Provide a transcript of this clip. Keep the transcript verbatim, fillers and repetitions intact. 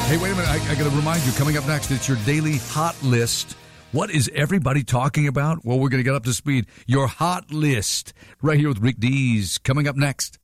Hey, wait a minute. I, I got to remind you, coming up next, it's your daily hot list. What is everybody talking about? Well, we're going to get up to speed. Your hot list right here with Rick Dees coming up next.